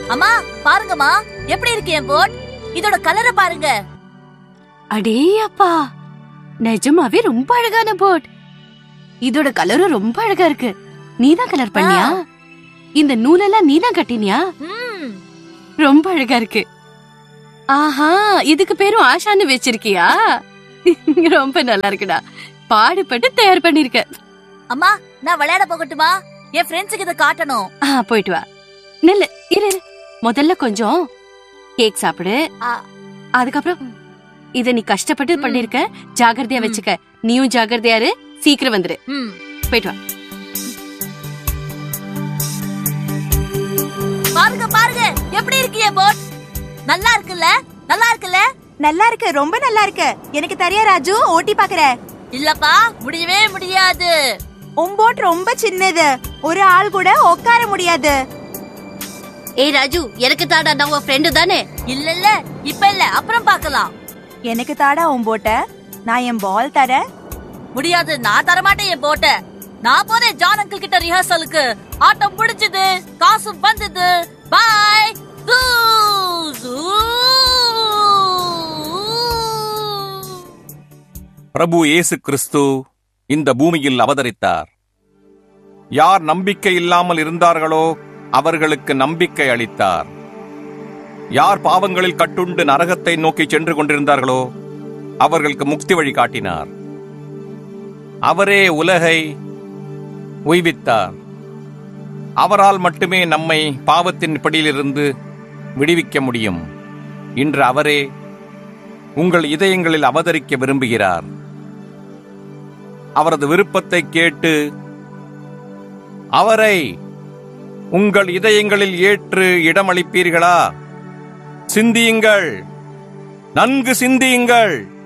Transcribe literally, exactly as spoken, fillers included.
அம்மா பாருங்கம்மா, எப்படி இருக்கு என் போட்? இதோட கலரை பாருங்க. அடே அப்பா, நிஜமாவே ரொம்ப அழகான போட். இதோட கலரும் ரொம்ப அழகா இருக்கு. நீதான் கலர் பண்ணியா? இந்த நூலெல்லாம் நீதான் கட்டினியா? ரொம்ப அழகா இருக்கு. ஆஹா, இதுக்கு பேரும் ஆஷான்னு வச்சிருக்கியா? ரொம்ப நல்லா இருக்குடா. பாடுபட்டு தயார் பண்ணிருக்க. அம்மா, நான் விளையாட போகட்டுமா? என் ஃப்ரெண்ட்ஸுக்கு இத காட்டணும். போயிட்டு வா. நில்லு, இரு. முதல்ல கொஞ்சம் கேக் சாப்பிடு. அதுக்கப்புறம் இத நீ கஷ்டப்பட்டு பண்ணிருக்க, ஜாகிரதையா வச்சுக்க. நீயும் ஜாகிரதையா இரு. சீக்கிரம் வந்துரு. போயிட்டு வா. பாருங்க பாருங்க, எப்படி இருக்கு என் போட்? நல்லா இருக்குல்ல? நல்லா இருக்குல்ல? நல்லா இருக்கு, ரொம்ப நல்லா இருக்கு. எனக்கு தெரியா ராஜு, ஓட்டி பாக்குற? இல்லப்பா, முடியவே முடியாது. உன் போட் ரொம்ப சின்னது, ஒரு ஆள் கூட உட்கார முடியாது. ஏய் ராஜு, எனக்கு தாடா, நான் உன் ஃப்ரெண்டு தானே. இல்ல இல்ல, இப்ப இல்ல, அப்புறம் பார்க்கலாம். எனக்கு தாடா உன் போட்ட, நான் என் பால் தர. முடியாது, நான் தர மாட்டேன் என் போட்ட. நான் போறேன் ஜான் அங்கிள் கிட்ட ரிஹர்சலுக்கு. ஆட்டம் முடிஞ்சது, காசு வந்தது. பாய். பிரபு இயேசு கிறிஸ்து இந்த பூமியில் அவதரித்தார். யார் நம்பிக்கை இல்லாமல் இருந்தார்களோ அவர்களுக்கு நம்பிக்கை அளித்தார். யார் பாவங்களில் கட்டுண்டு நரகத்தை நோக்கி சென்று கொண்டிருந்தார்களோ அவர்களுக்கு முக்தி வழி காட்டினார். அவரே உலகை உய்வித்தார். அவரால் மட்டுமே நம்மை பாவத்தின் பிடியிலிருந்து விடுவிக்க முடியும். இன்று அவரே உங்கள் இதயங்களில் அவதரிக்க விரும்புகிறார். அவரது விருப்பத்தை கேட்டு அவரை உங்கள் இதயங்களில் ஏற்று இடமளிப்பீர்களா? சிந்தியுங்கள், நன்கு சிந்தியுங்கள்.